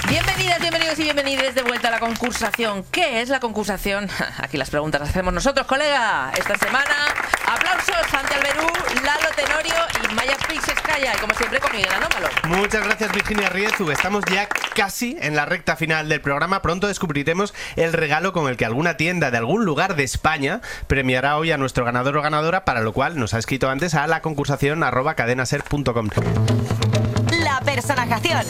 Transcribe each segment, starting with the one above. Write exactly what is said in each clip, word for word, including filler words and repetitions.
Bienvenidas, bienvenidos y bienvenidas de vuelta a la concursación. ¿Qué es la concursación? Aquí las preguntas las hacemos nosotros, colega. Esta semana, aplausos, Santi Alberú, Lalo Tenorio y Maya Pixescaya. Y como siempre, con Miguel Anómalo. Muchas gracias, Virginia Riezu. Estamos ya casi en la recta final del programa. Pronto descubriremos el regalo con el que alguna tienda de algún lugar de España premiará hoy a nuestro ganador o ganadora, para lo cual nos ha escrito antes a la concursación arroba cadenaser punto com. La personajación.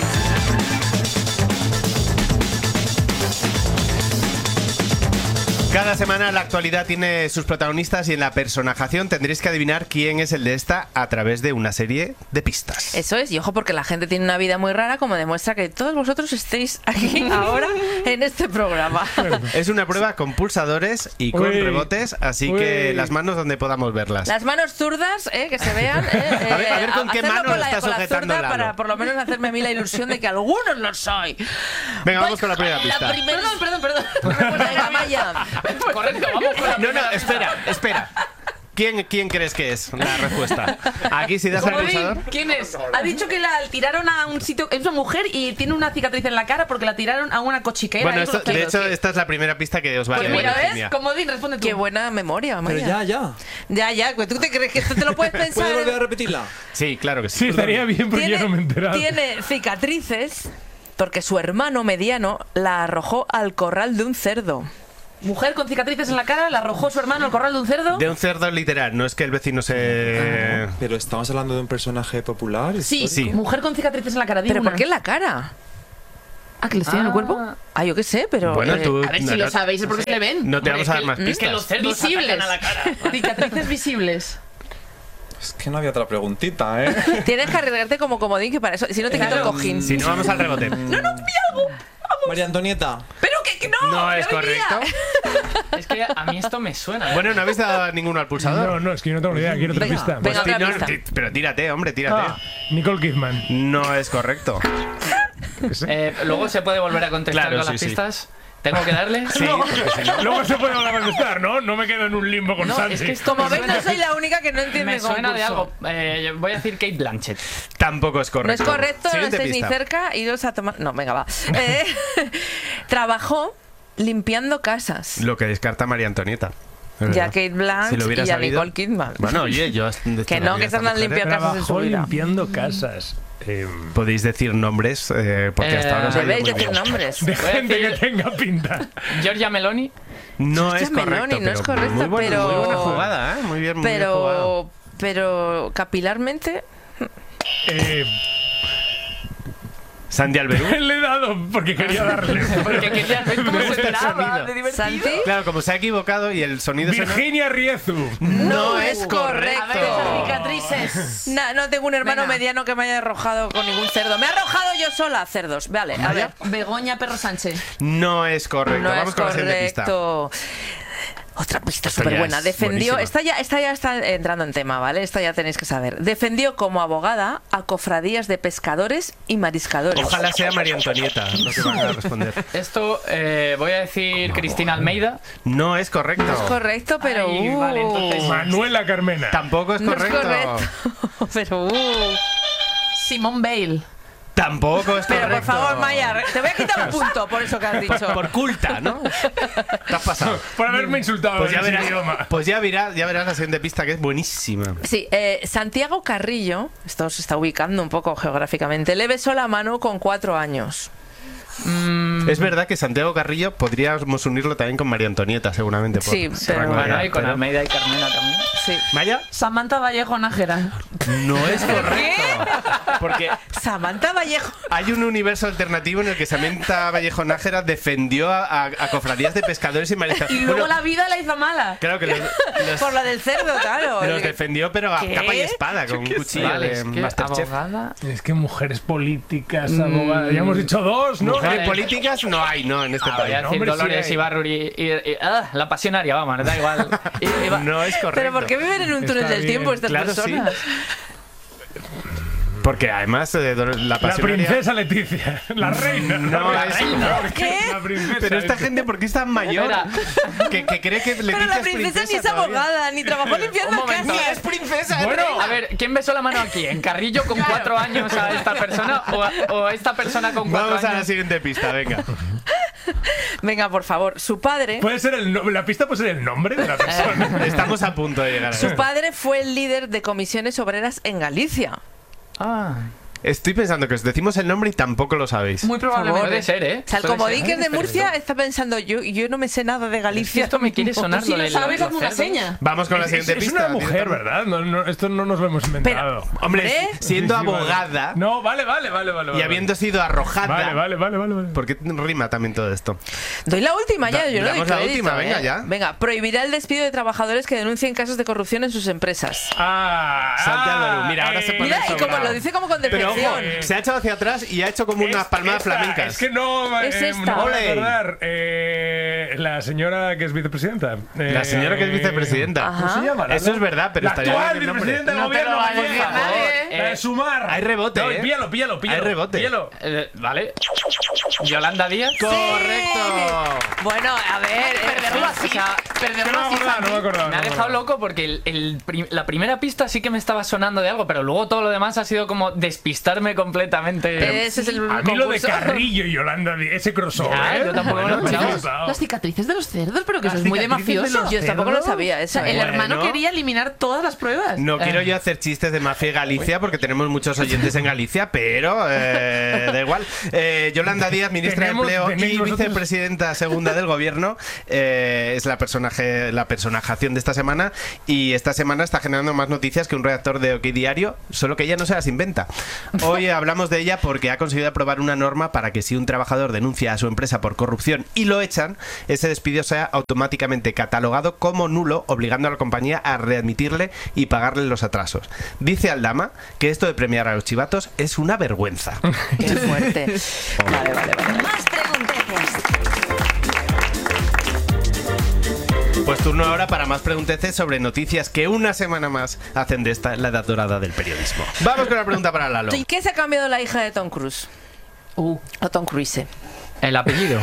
Cada semana la actualidad tiene sus protagonistas y en la personajación tendréis que adivinar quién es el de esta a través de una serie de pistas. Eso es, y ojo porque la gente tiene una vida muy rara, como demuestra que todos vosotros estéis aquí ahora en este programa. Es una prueba con pulsadores y con Uy. rebotes, así Uy. que las manos donde podamos verlas. Las manos zurdas, eh, que se vean. Eh, eh, A ver- a ver con qué hacerlo mano con lo la, está con la sujetando zurda Lalo. para por lo menos hacerme a mí la ilusión de que algunos lo soy. Venga, vamos Pues, con la primera pista. La primera... Perdón, perdón, perdón. Venga, Maya. Correcto, vamos con la No, no, primera espera, espera. ¿Quién, ¿Quién crees que es la respuesta? Aquí si das al Comodín, pulsador. ¿quién es? Ha dicho que la tiraron a un sitio. Es una mujer y tiene una cicatriz en la cara porque la tiraron a una cochiquera. Bueno, ahí esto- con de los hecho, pelos. esta es la primera pista que os vale. Pues mira, Virginia. ¿ves? Comodín, responde tú. Qué buena memoria, Maya. Pero ya, ya. Ya, ya, pues tú te crees que esto te lo puedes pensar. ¿Puedes volver a repetirla? Sí, claro que sí. Sí, estaría bien porque yo no me he enterado. tiene cicatrices porque su hermano mediano la arrojó al corral de un cerdo. Mujer con cicatrices en la cara, la arrojó su hermano al corral de un cerdo. De un cerdo literal, no es que el vecino se... Pero estamos hablando de un personaje popular. Sí, Sí. mujer con cicatrices en la cara. di ¿Pero una. por qué en la cara? Ah, que le estoy en el cuerpo. Ah, yo qué sé, pero... Bueno, eh, tú... A ver no, si lo no- sabéis, es porque se le ven. No te vamos a dar más Es que los pistas. cerdos visibles. A la cara. Cicatrices visibles. Es que no había otra preguntita, ¿eh? Tienes que arriesgarte como comodín, que para eso... Si no te quito el Claro. cojín. Si no, vamos al rebote. No, no, vi algo. María Antonieta. Pero que, que no. No ya es venía. correcto. Es que a mí esto me suena. Bueno, no habéis dado ninguno al pulsador. No, no, es que yo no tengo ni idea. Quiero otra Venga, pista. venga. Pues otra ti- no, pista. ti- pero tírate, hombre, tírate. Ah, Nicole Kidman. No es correcto. Eh, Luego se puede volver a contestar Claro, con sí, las sí. pistas. ¿Tengo que darle? Sí, porque si no- Luego se puede volver a contestar, ¿no? No me quedo en un limbo con No, Santi. es que esto Como me ves, suena, no soy la única que no entiende me el suena de concurso. algo. Eh, voy a decir Kate Blanchett. Tampoco es No es correcto. correcto, no Siguiente estáis ni pista. cerca, iros a tomar... No, venga, va. Eh, trabajó limpiando casas. Lo que descarta María Antonieta. Es Ya verdad. Kate Blanchett Si lo hubiera y a sabido- Nicole Kidman. Bueno, oye, yo... Que no, que están las limpias casas en su Trabajó vida. limpiando casas. Eh, Podéis decir nombres, eh, porque hasta Eh, ahora os ha ido Debéis muy decir bien. nombres. de Voy a gente decir- que tenga pinta. Giorgia Meloni. No Giorgia es correcto, Meloni, no es pero correcto, muy buena, pero- muy buena jugada, ¿eh? Muy bien, muy bien jugado. Pero... Pero capilarmente... Eh, Santi Alberú. le he dado porque quería darle. Porque quería ver cómo Me se gusta el enteraba sonido. de divertido. ¿Santi? Claro, como se ha equivocado y el sonido suena... Virginia Riezu. No es A ver, correcto. esas cicatrices. No, no tengo un hermano Venga. mediano que me haya arrojado con ningún cerdo. Me he arrojado yo sola cerdos. Vale, a ver. Begoña Perro Sánchez. No es correcto. No Vamos es con la siguiente pista. correcto. Otra pista Esto súper ya buena. es Defendió, buenísima. esta ya, esta ya está entrando en tema, ¿vale? Esta ya tenéis que saber. Defendió como abogada a cofradías de pescadores y mariscadores. Ojalá sea María Antonieta lo que van a responder. Esto eh, voy a decir Cristina Almeida. No es correcto. No es correcto, pero... Ay, uh, vale, entonces- Manuela Carmena. Tampoco es no correcto. es correcto. Pero... uh. Simone Bale. Tampoco es Pero correcto. por favor, Maya, te voy a quitar un punto por eso que has dicho. Por, por culta, ¿no? Te has pasado. Por haberme insultado Pues en ya ese verás, idioma. pues ya verás, ya verás la siguiente pista, que es buenísima. Sí, eh, Santiago Carrillo, esto se está ubicando un poco geográficamente, le besó la mano con cuatro años. Es verdad que Santiago Carrillo podríamos unirlo también con María Antonieta, seguramente. por- Sí, por pero- rango de Bueno, edad, y con pero- Almeida y Carmena también. Sí. ¿Maya? Samantha Vallejo Nájera. No es correcto. Porque Samantha Vallejo. hay un universo alternativo en el que Samantha Vallejo Nájera defendió a, a- a cofradías de pescadores y mariscadores. Y luego Bueno, la vida la hizo mala. claro que los, los- Por la del cerdo, claro. los defendió, pero a ¿Qué? capa y espada, con un cuchillo Vale, de es que Masterchef. abogada. Es que mujeres políticas, abogadas. Ya hemos dicho dos, ¿no? Mujeres Vale. políticas no hay, no, en este Ah, voy país. a decir Hombre, sí Dolores hay. Ibarruri y, y- y- ah, la pasionaria, vamos, da igual. Y- y va- No es correcto. Pero ¿por qué viven en un túnel Está del bien. tiempo estas Claro, personas? Porque Porque además eh, la La pasionaria... princesa Leticia. La reina. No, la es- reina. ¿Qué? La princesa. Pero esta gente, ¿por qué es tan mayor? Espera. Que, que cree que Leticia Pero la es princesa ni es todavía. abogada, ni trabajó limpiando Un momento. casas. Es princesa, es Bueno, reina. A ver, ¿quién besó la mano aquí? ¿En Carrillo con cuatro años a esta persona o, a- o a esta persona con cuatro Vamos a la años? siguiente pista, venga. Venga, por favor. Su padre, Puede ser el no- la pista puede ser el nombre de la persona. Estamos a punto de llegar a su eso. padre fue el líder de comisiones obreras en Galicia. Ah, Estoy pensando que os decimos el nombre y tampoco lo sabéis. Muy probablemente. puede ser, ¿eh? O sea, el Puede comodín ser. que es de Murcia está pensando, yo, yo no me sé nada de Si Galicia. esto me quiere sonar Si lo lo de sabes, los hazme una cerdos. seña. Vamos con la Es, siguiente es pista. una mujer, ¿verdad? No, no, esto no nos lo hemos inventado. Hombre, ¿Eh? siendo Sí, sí, vale. abogada No, vale, vale, vale, vale. y vale. habiendo sido arrojada... Vale, vale, vale, vale. vale. ¿Por qué rima también todo esto? Doy la última ya, Da- yo no doy damos la crédito, última, venga, ¿eh? ya. Venga, prohibirá el despido de trabajadores que denuncien casos de corrupción en sus empresas. Ah, Salte al ah, Álvaro. Mira, ahora se pone Mira, y sobrado. como lo dice como con Pero ojo, depresión. se ha echado hacia atrás y ha hecho como unas Es palmadas esta, flamencas. Es que no, Es eh, esta. no voy a Ole. acordar. Eh, la señora que es vicepresidenta. Eh, La señora que es vicepresidenta. Ajá. ¿Cómo se llama? La- Eso es verdad, pero la estaría actual bien el nombre. vicepresidenta del No te lo gobierno vayas a gallega. decir nadie. La de Eh, Sumar. hay rebote, No, ¿eh? píllalo, píllalo, píllalo. Hay rebote. Píllalo. Eh, vale. Yolanda Díaz. ¡Correcto! Bueno, a ver, Perderlo eh, así. o sea, Es que Perderlo no me así. acordaba, no me acordaba. Me ha no me dejado acordaba. loco porque el, el prim- la primera pista sí que me estaba sonando de algo, pero luego todo lo demás ha sido como despistarme completamente. ese es el A mí lo de concurso. Carrillo y Yolanda, Díaz, ese crossover. Ya, ¿eh? yo tampoco me lo Bueno, esperaba. me ha flipado. Las cicatrices de los cerdos, pero que eso Las es muy de cicatrices de mafioso. los Yo tampoco lo cerdos. sabía O eso. sea, el ¿eh? hermano Bueno. quería eliminar todas las pruebas. No Eh. quiero yo hacer chistes de mafia y Galicia porque tenemos muchos oyentes en Galicia, pero eh, da igual. Eh, Yolanda Díaz, ministra Tenemos- de Empleo tenéis y vosotros- vicepresidenta segunda del gobierno, eh, es la personaje, la personajación de esta semana y esta semana está generando más noticias que un redactor de OK Diario, solo que ella no se las inventa. Hoy hablamos de ella porque ha conseguido aprobar una norma para que si un trabajador denuncia a su empresa por corrupción y lo echan, ese despido sea automáticamente catalogado como nulo, obligando a la compañía a readmitirle y pagarle los atrasos. Dice Aldama que esto de premiar a los chivatos es una vergüenza. Qué fuerte. Vale, vale, vale. Más pregunteces. Pues turno ahora para más pregunteces sobre noticias que una semana más hacen de esta la edad dorada del periodismo. Vamos con la pregunta para Lalo. ¿Y qué se ha cambiado la hija de Tom Cruise? Uh. O Tom Cruise. El apellido.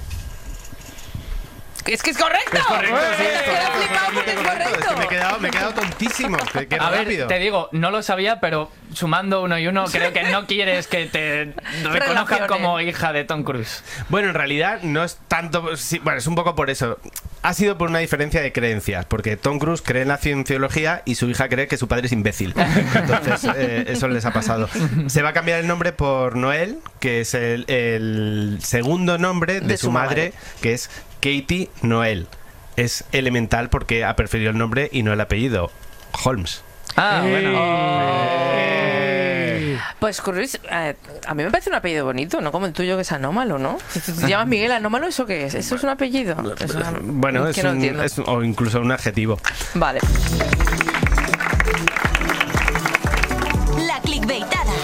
Es que es correcto. Es correcto, sí, es Me he correcto, flipado porque es totalmente correcto. Es que me he correcto. quedado, me he quedado tontísimo. Qué, qué A ver, rápido. te digo, no lo sabía, pero sumando uno y uno, creo que no quieres que te reconozcan Relacione. como hija de Tom Cruise. Bueno, en realidad no es tanto... sí, bueno, es un poco por eso. Ha sido por una diferencia de creencias, porque Tom Cruise cree en la cienciología y su hija cree que su padre es imbécil. Entonces, eh, eso les ha pasado. Se va a cambiar el nombre por Noel, que es el, el segundo nombre de, De su, su madre, madre. que es Katie Noel. Es elemental porque ha preferido el nombre y no el apellido. Holmes. Ah, bueno. Pues Cruise, eh, a mí me parece un apellido bonito, no como el tuyo que es Anómalo, ¿no? Si tú te llamas Miguel Anómalo, ¿eso qué es? ¿Eso es un apellido? Es una- Bueno, es, que no un- entiendo. es- o incluso un adjetivo. Vale. La clickbaitada.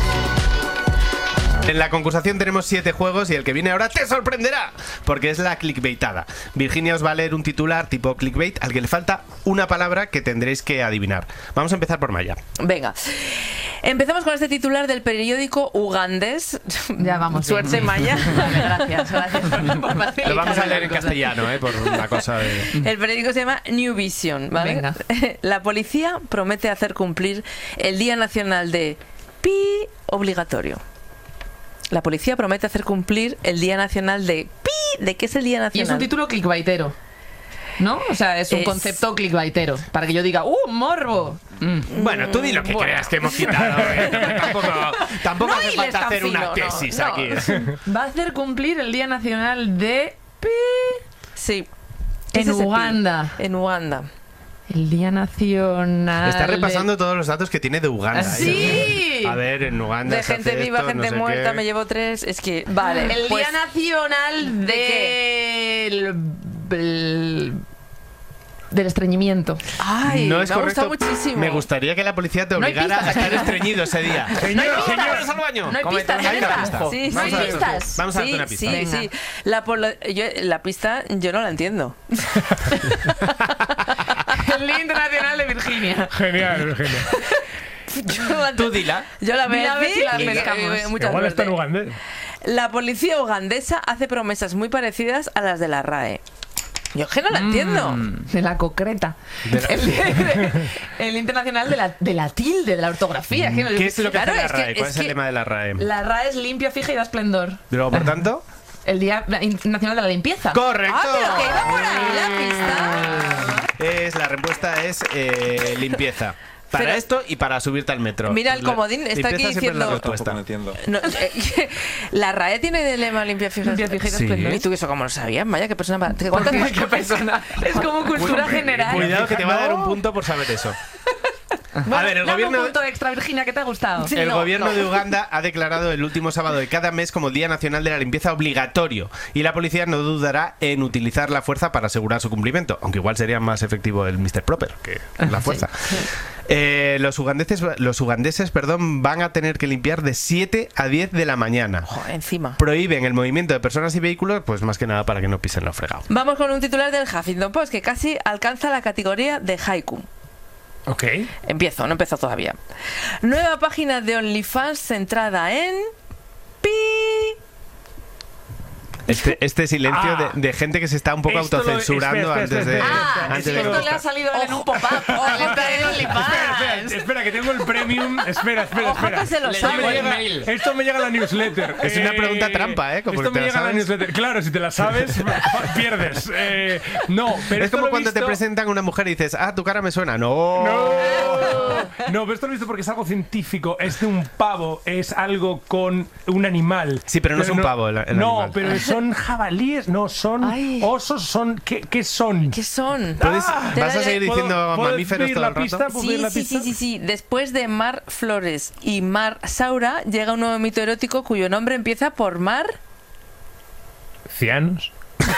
En la concursación tenemos siete juegos y el que viene ahora te sorprenderá, porque es la clickbaitada. Virginia os va a leer un titular tipo clickbait al que le falta una palabra que tendréis que adivinar. Vamos a empezar por Maya. Venga. Empezamos con este titular del periódico ugandés. Ya vamos. bien. Suerte, Maya. Gracias, gracias por, por facilitar Lo vamos a leer en las cosas. castellano, ¿eh? Por una cosa de... El periódico se llama New Vision, ¿vale? Venga. La policía promete hacer cumplir el Día Nacional de Pi obligatorio. La policía promete hacer cumplir el Día Nacional de Pi. ¿De qué es el Día Y Nacional? es un título clickbaitero. ¿No? O sea, es un Es- concepto clickbaitero. Para que yo diga, ¡uh, morbo! Bueno, tú di lo que Bueno. creas que hemos quitado. ¿eh? Tampoco, tampoco No hace hiles falta tan hacer una fino, no, tesis no. aquí. Va a hacer cumplir el Día Nacional de Pi. Sí. ¿Qué En es ese pi? Uganda. En Uganda. El Día Nacional. Está de- repasando todos los datos que tiene de Uganda. ¿eh? ¡Sí! A ver, en Uganda De se gente hace viva, esto, no gente sé muerta, qué. me llevo tres. Es que, vale. El pues- Día Nacional ¿De del. del, del estreñimiento. Ay, No es me ha correcto. gustado muchísimo. Me gustaría que la policía te No hay obligara a pistas estar aquí. estreñido ese día. Señor, No hay señor. ¡Vámonos al baño! No hay Cómete pistas, una ¿hay pista. pistas? Sí, No hay sí, a- pistas. Vamos a darte sí, una pista. Sí, Venga. sí. La, polo- yo- la pista yo no la entiendo. El Día Internacional de Virginia. Genial, Virginia. Yo, Tú dila. yo la voy Dila a a ver decir. si la y- pescamos. y- mucha Igual está en suerte. ugandés. La policía ugandesa hace promesas muy parecidas a las de la R A E. Yo es que no la entiendo. Mm. De la concreta. De la- El, el internacional de la, de la tilde, de la ortografía. que no- ¿Qué es lo que Claro, hace la es que- R A E? ¿Cuál es es el que lema de la R A E? La R A E es limpia, fija y da esplendor. Y luego, por tanto... El Día Nacional de la Limpieza. ¡Correcto! Ah, pero que iba por ahí la pista. Es, la respuesta es eh, limpieza. Para Pero- esto y para subirte al metro. Mira, el La- comodín está aquí limpieza siempre es la diciendo- Yo tampoco respuesta. no entiendo. No, eh, la R A E tiene de lema limpia, fija, Limpia, fija y da Sí. esplendor. ¿Y tú eso cómo lo sabías? Vaya, qué persona... ¿Qué- ¿Cuántas Porque qué persona. Es como cultura general. Cuidado que te va a dar un punto por saber eso. Bueno, a ver, el dame gobierno... un punto extra, Virginia, ¿qué te ha gustado? Sí. El no, gobierno no. de Uganda ha declarado el último sábado de cada mes como Día Nacional de la Limpieza obligatorio y la policía no dudará en utilizar la fuerza para asegurar su cumplimiento, aunque igual sería más efectivo el mister Proper que la fuerza. Eh, los ugandeses, los ugandeses perdón, van a tener que limpiar de siete a diez de la mañana. Joder, encima. Prohíben el movimiento de personas y vehículos, pues más que nada para que no pisen lo fregado. Vamos con un titular del Huffington Post que casi alcanza la categoría de haiku. Ok. Empiezo, no empezó todavía. Nueva página de OnlyFans centrada en... Pi. Este, este silencio Ah. de, de gente que se está un poco Esto lo- autocensurando espera, espera, antes de... espera, Ah, espera, antes es de que esto le ha salido a él en un pop-up. Ojo, Al estar en que- OnlyFans. Espera, espera, espera, que tengo el premium. Espera, espera, Ojo espera. que se lo Le Esto sabe. me, llega el llega, mail. esto me llega a la newsletter. Es una pregunta trampa, ¿eh? Como esto que te me la llega a la sabes. newsletter. Claro, si te la sabes, pierdes. Eh, no, pero Es esto como lo he cuando te visto- presentan a una mujer y dices, ah, tu cara me suena. No. No. No, pero esto lo he visto porque es algo científico. Es de un pavo, es algo con un animal. Sí, pero no es un pavo el- el No, animal. pero son jabalíes, no, son Ay. osos, son... ¿Qué, qué son? ¿Qué son? ¿Puedes- Ah, ¿Vas a seguir ¿puedo- diciendo puedo mamíferos pedir todo la el rato? pista? ¿Puedo Sí, pedir la sí, pista? sí, sí, sí. Después de Mar Flores y Mar Saura llega un nuevo mito erótico cuyo nombre empieza por Mar... Cianos.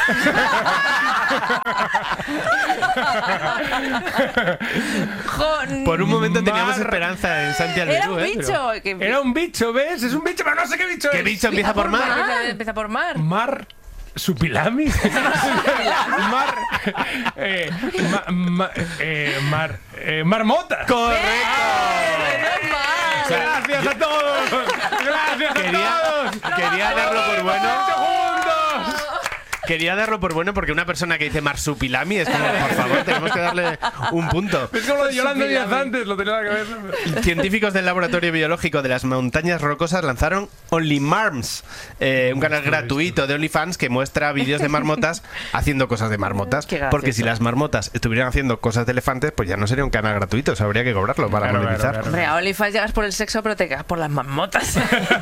Jo- Por un momento teníamos Mar- esperanza en Santi Era Alberú, un ¿eh? Pero- bicho. Que... Era un bicho, ¿ves? Es un bicho, pero no sé qué bicho ¿Qué es. bicho empieza por mar? Empieza, empieza por Mar. Mar Supilami. Mar. Eh, ma- ma- eh, mar. Eh, marmota. ¡Correcto! Menos mal. Gracias a todos. Gracias a Quería, todos. quería darlo por bueno. Juntos. Quería darlo por bueno porque una persona que dice marsupilami es como, por favor, tenemos que darle un punto. Es como lo de Yolanda Díaz antes, lo tenía en la cabeza. Científicos del Laboratorio Biológico de las Montañas Rocosas lanzaron OnlyMarms, eh, un canal gratuito de OnlyFans que muestra vídeos de marmotas haciendo cosas de marmotas. Qué gracioso. Porque si las marmotas estuvieran haciendo cosas de elefantes, pues ya no sería un canal gratuito, eso habría que cobrarlo para Claro, monetizar. claro, Hombre, a OnlyFans llegas por el sexo, pero te quedas por las marmotas.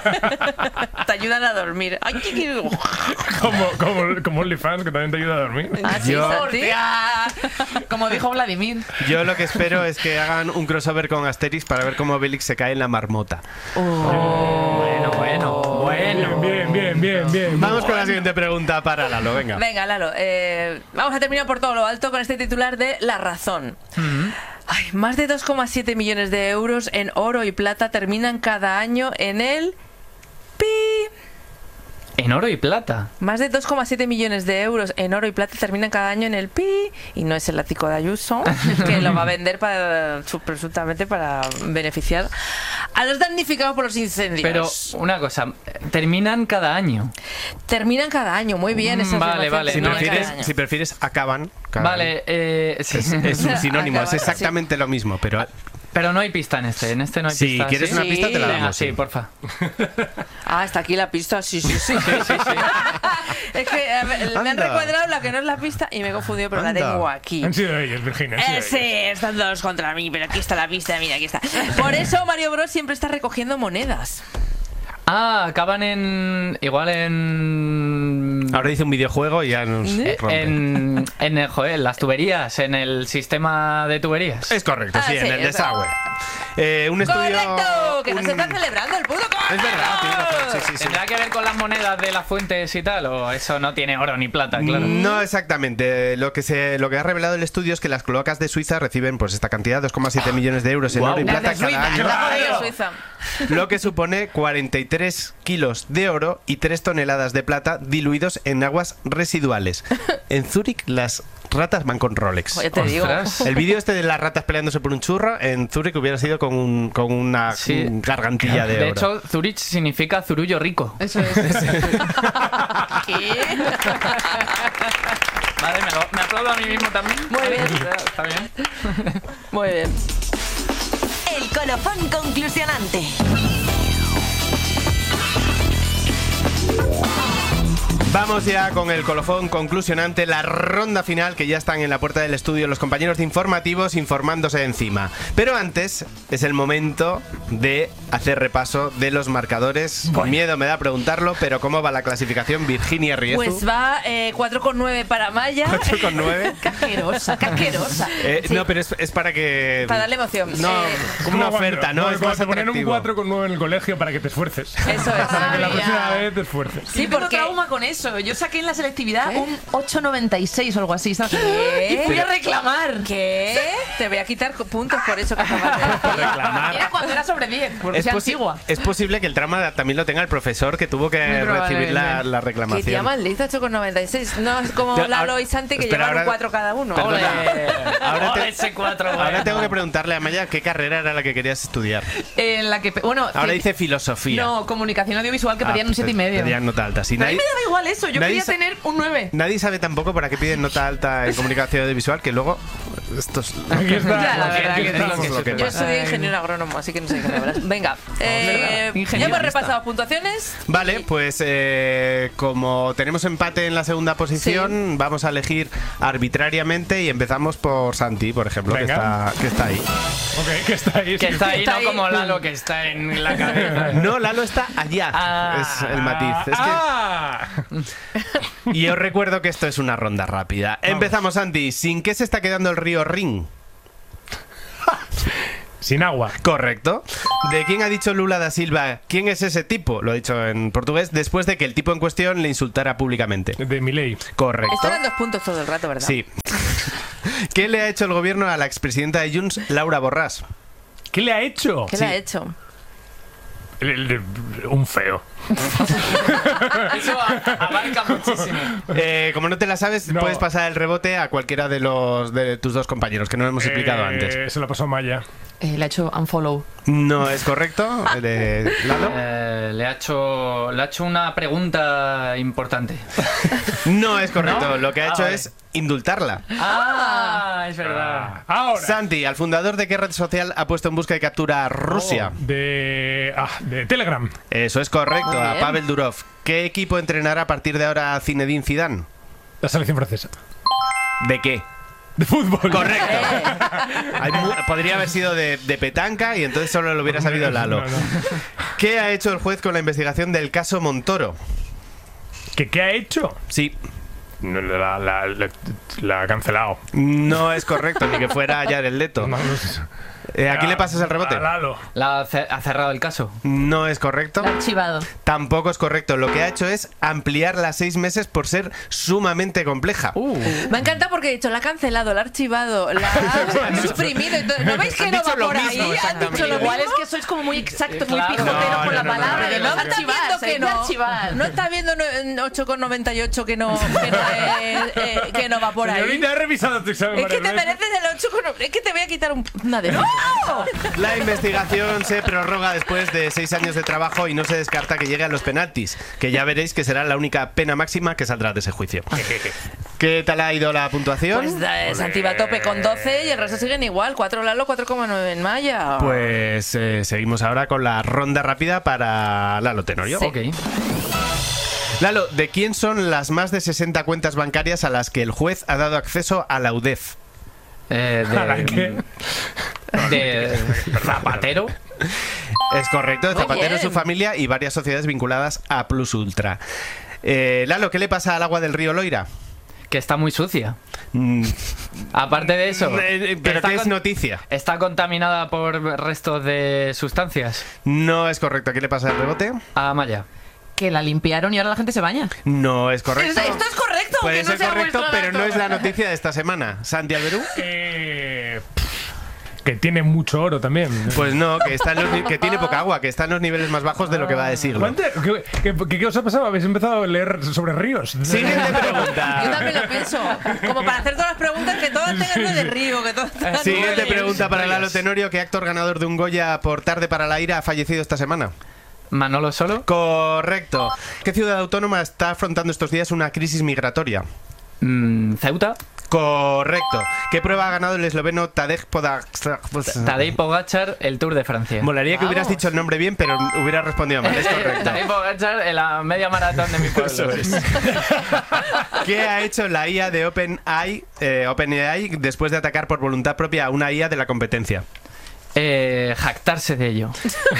Te ayudan a dormir. Ay, qué- qué- Como, como, como OnlyFans, que también te ayuda a dormir. Ah, sí, Yo- Santi. Hostia. Como dijo Vladimir. Yo lo que espero es que hagan un crossover con Asterix para ver cómo Obelix se cae en la marmota. Bueno, bueno, bueno. Bien, bien, bien, bien. Vamos con la siguiente pregunta para Lalo, venga. Venga, Lalo, eh, vamos a terminar por todo lo alto con este titular de La Razón. Ay, más de dos coma siete millones de euros en oro y plata terminan cada año en el pi. En oro y plata. Más de dos coma siete millones de euros en oro y plata terminan cada año en el pi. Y no es el ático de Ayuso, que lo va a vender para, su- presuntamente para beneficiar a los damnificados por los incendios. Pero una cosa, terminan cada año. Terminan cada año, muy bien. Esa Mm, vale, afirmación, vale, Si no, terminan prefieres, cada año. si prefieres, acaban. cada Vale, año. eh, sí. Es, es un sinónimo, es Acaban, exactamente lo mismo, pero Pero no hay pista en este, en este no hay si pista. quieres ¿sí? una pista te la Venga, damos. sí, sí. porfa. Ah, está aquí la pista, sí, sí, sí. Sí, sí, sí. Es que a ver, me han Anda. recuadrado la que no es la pista y me he confundido, pero la Anda. tengo aquí. Han sido ellos, Virginia. han sido Eh, ellos. sí, están todos contra mí, pero aquí está la pista, mira, aquí está. Por eso Mario Bros siempre está recogiendo monedas. Ah, acaban en. Igual en. Ahora dice un videojuego y ya nos Eh, rompe. En, en el, joder, las tuberías, en el sistema de tuberías. Es correcto, sí, Ah, en sí, el es desagüe. Eh, un estudio... ¡Correcto! Que no un- se está celebrando el puto Es verdad, tienes razón, sí, sí, sí. ¿Tendrá que ver con las monedas de las fuentes y tal? ¿O eso no tiene oro ni plata, claro? No exactamente. Lo que se, lo que ha revelado el estudio es que las cloacas de Suiza reciben pues esta cantidad, dos coma siete millones de euros en Guau. oro y Las plata de Suiza, cada año, claro. Joder, Suiza. lo que supone cuarenta y tres kilos de oro y tres toneladas de plata diluidos en aguas residuales. En Zúrich las ratas van con Rolex. Ya te digo. Ostras. El vídeo este de las ratas peleándose por un churro en Zurich hubiera sido con, un, con una Sí. un gargantilla de, De oro. hecho, Zurich significa zurullo rico. Eso es. ¿Qué? Vale, me, lo- me aplaudo a mí mismo también. Muy bien. Está bien. Muy bien. El colofón conclusionante. Vamos ya con el colofón conclusionante, la ronda final, que ya están en la puerta del estudio los compañeros de informativos informándose encima. Pero antes es el momento de hacer repaso de los marcadores. Con miedo me da preguntarlo, pero ¿cómo va la clasificación, Virginia Riezu? Pues va eh, cuatro coma nueve para Maya. cuatro coma nueve. Casquerosa, casquerosa. Eh, Sí. No, pero es, es para que... Para darle emoción. No, Eh, como una Como oferta, cuando- ¿no? como Es más cuando te ponen un atractivo. cuatro con nueve en el colegio para que te esfuerces. Eso es. Para que la Ay, próxima ya. vez te esfuerces. Sí, Sí, tengo porque... trauma con eso. Yo saqué en la selectividad ¿Qué? un ocho coma noventa y seis o algo así. ¿sabes? ¿Qué? Y fui a reclamar. ¿Qué? Te voy a quitar puntos por eso que acabas de decir. Reclamar. Era cuando era sobre diez, porque Es, soy posi- antigua. es posible que el trama también lo tenga el profesor que tuvo que Muy recibir la, probablemente. la Que reclamación. tía maldita, ocho coma noventa y seis. No es como Te- Lalo ahora- y Santi que espera, llevan un ahora- cuatro cada uno. Perdona. Ahora te- Ole, ese cuatro, Ahora bueno. tengo que preguntarle a Maya qué carrera era la que querías estudiar. En la que, bueno, Ahora que- dice filosofía. no, comunicación audiovisual, que Ah, pedían un siete y medio. Pedían nota alta. Sí, Pero a mí nadie, me daba igual eso, yo nadie quería sa- tener un nueve. nadie sabe tampoco para qué piden nota alta en comunicación audiovisual, que luego esto es Aquí está. Ya, la aquí verdad que estamos. sí, lo que Yo pasa. estudié ingeniero agrónomo, así que no sé qué me hablas. Venga, eh, ya Ingeniero hemos lista. repasado puntuaciones. Vale, pues eh, como tenemos empate en la segunda posición, vamos a elegir arbitrariamente y empezamos por Santi, por ejemplo, que Venga. está, que está ahí. Ok, que está ahí. Que está ahí, Está no ahí. como Lalo, que está en la cabeza. No, Lalo está allá. Ah. es el matiz. Es que- Ah, Y os recuerdo que esto es una ronda rápida. Empezamos, Santi. ¿Sin qué se está quedando el río Rin? sin agua. Correcto. ¿De quién ha dicho Lula da Silva? ¿Quién es ese tipo? Lo he dicho en portugués, después de que el tipo en cuestión le insultara públicamente. De Milei. Correcto. Esto eran dos puntos todo el rato, ¿verdad? Sí. ¿Qué le ha hecho el gobierno a la expresidenta de Junts, Laura Borràs? ¿Qué le ha hecho? ¿Qué Sí. le ha hecho? El- el- un feo. Eso a- abarca muchísimo. Eh, como no te la sabes, No. puedes pasar el rebote a cualquiera de los de tus dos compañeros, que no lo hemos explicado Eh, antes. Se lo pasó Maya. Eh, le ha hecho unfollow. No es correcto. El de Lalo. Eh, le, ha hecho, le ha hecho una pregunta importante. No es correcto. ¿No? Lo que ha Ah, hecho vale. es indultarla. Ah, es verdad. Ahora. Santi, al fundador de qué red social ha puesto en busca de captura a Rusia. Oh, de, ah, de Telegram. Eso es correcto, Muy a bien. Pavel Durov. ¿Qué equipo entrenará a partir de ahora a Zinedine Zidane? La selección francesa. ¿De qué? De fútbol. Correcto. Hay mu- podría haber sido de, de petanca y entonces solo lo hubiera sabido Lalo. No, no. ¿Qué ha hecho el juez con la investigación del caso Montoro? ¿Qué, ¿Qué ha hecho? Sí, No, La, la, la- la ha cancelado. no es correcto, ni que fuera Jared Leto. No, no sé. Eh, ¿A quién le pasas el rebote? A Lalo. La ha ce- ha cerrado el caso. No es correcto. La ha archivado. Tampoco es correcto. Lo que ha hecho es ampliarla a seis meses por ser sumamente compleja. Me encanta porque he dicho, la ha cancelado, la ha archivado, la ha suprimido. Entonces, ¿no veis que Han no dicho va lo por mismo, ahí? Han exactamente. dicho lo Igual mismo. es que sois como muy exactos, muy Claro. pijoteros No, con no, la no, no, palabra. no, que no, no no, está ¿No estás archivar, viendo se que dice no? archivar. ¿No estás viendo ocho coma noventa y ocho que no, que no, eh, eh, que no va por ahí? Señorita, he revisado tu examen. Es que te varias veces. mereces el ocho coma noventa. Es que te voy a quitar un, una de ¡No! La investigación se prorroga después de seis años de trabajo y no se descarta que llegue a los penaltis, que ya veréis que será la única pena máxima que saldrá de ese juicio. ¿Qué tal ha ido la puntuación? Pues eh, Santi va a tope con doce y el resto siguen igual. cuatro Lalo, cuatro coma nueve en Maya. Pues eh, seguimos ahora con la ronda rápida para Lalo Tenorio. Ok. Lalo, ¿de quién son las más de sesenta cuentas bancarias a las que el juez ha dado acceso a la U D E F? Eh, ¿A la qué? de, de Zapatero. Es correcto, de Muy Zapatero, bien. su familia y varias sociedades vinculadas a Plus Ultra. Eh, Lalo, ¿qué le pasa al agua del río Loira? Que está muy sucia. Mm, Aparte de eso. eh, eh, que ¿Pero está qué es con- noticia? Está contaminada por restos de sustancias. No es correcto. ¿Qué le pasa al rebote? A Maya. Que la limpiaron y ahora la gente se baña. No es correcto. Esto es correcto, Puede aunque no ser sea correcto, vuestro pero no dato. es la noticia de esta semana. Santi Alberú. Eh, pff, que tiene mucho oro también. Pues no, que, está en los ni- que tiene poca agua, que está en los niveles más bajos de lo que va de siglo. ¿Cuánto- ¿Qué, qué, qué os ha pasado? ¿Habéis empezado a leer sobre ríos? Siguiente Yo pregunta. también lo pienso. Como para hacer todas las preguntas, que todas tengan lo de río, que todas tengan Siguiente lo de- pregunta para Lalo Tenorio. ¿Qué actor ganador de un Goya por Tarde para la ira ha fallecido esta semana? Manolo Solo. Correcto. ¿Qué ciudad autónoma está afrontando estos días una crisis migratoria? Mm, Ceuta. Correcto. ¿Qué prueba ha ganado el esloveno Tadej Pogačar? Tadej Pogačar, el Tour de Francia. Molaría que hubieras Vamos. dicho el nombre bien, pero hubiera respondido mal. Es correcto. Tadej Pogačar en la media maratón de mi pueblo. Eso es. ¿Qué ha hecho la I A de OpenAI, eh, OpenAI después de atacar por voluntad propia a una I A de la competencia? Eh, jactarse de ello.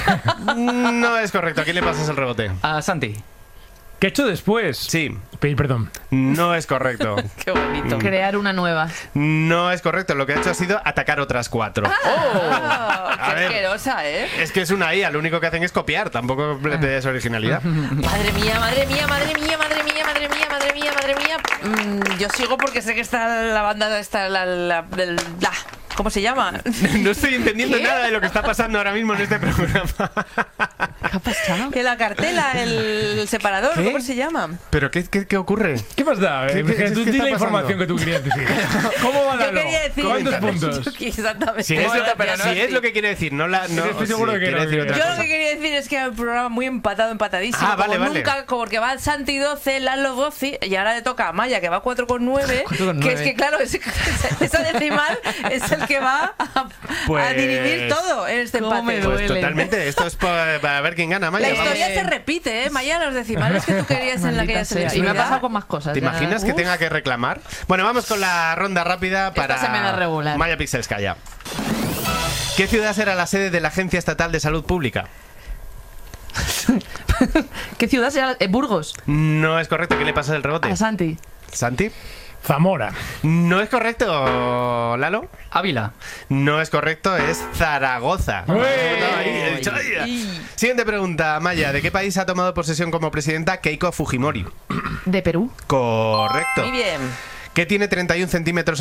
No es correcto. ¿A quién le pasas el rebote? A Santi. ¿Qué he hecho después? Sí, Pedir perdón. no es correcto. Qué bonito. Crear una nueva. No es correcto. Lo que ha hecho ha sido atacar otras cuatro. Ah, A qué ver. asquerosa, ¿eh? Es que es una I A, lo único que hacen es copiar, tampoco le es originalidad. Madre mía, madre mía, madre mía, madre mía, madre mía, madre mía, madre mía. Mm, yo sigo porque sé que está la banda, está la, la, la- la- ¿cómo se llama? No estoy entendiendo ¿Qué? nada de lo que está pasando ahora mismo en este programa. ¿Qué ha pasado? Que la cartela, el separador, ¿Qué? ¿cómo se llama? ¿Pero qué, qué, qué ocurre? ¿Qué más da? ¿Qué- Eh, qué- que es tú que di está la información pasando? que tú querías decir. ¿Cómo va Yo Lalo? quería decir... ¿Cuántos puntos? Exactamente. Si es, Bueno, lo, pero no si así. es lo que quiere decir, no la. No, Estoy seguro sí, que quiere no, decir que- otra Yo lo cosa. que quería decir es que el programa muy empatado, empatadísimo. Ah, vale, como vale. nunca, como porque va Santi doce, Lalo doce, y ahora le toca a Maya, que va cuatro con nueve. cuatro con Que es nueve. que, claro, ese- esa decimal es el que va a, Pues- a dirimir todo en este ¿Cómo empate. me Pues duele? totalmente, esto es pa- para ver quién gana, Maya. La vamos. historia se repite, ¿eh? Maya, los decimales que tú querías en la que Maldita ya se sea. Y me ha pasado con más cosas. ¿Te ya. imaginas que Uf. tenga que reclamar? Bueno, vamos con la ronda rápida para se me da regular. Maya Pixelskaya. ¿Qué ciudad será la sede de la Agencia Estatal de Salud Pública? ¿Qué ciudad será? Eh, Burgos. No es correcto, ¿qué le pasa el rebote? A Santi. ¿Santi? Zamora. No es correcto, Lalo. Ávila. No es correcto, es Zaragoza. ¡Uy! No, ahí, he dicho, ay. Siguiente pregunta, Maya. ¿De qué país ha tomado posesión como presidenta Keiko Fujimori? De Perú. Correcto. Muy bien. ¿Qué tiene treinta y un centímetros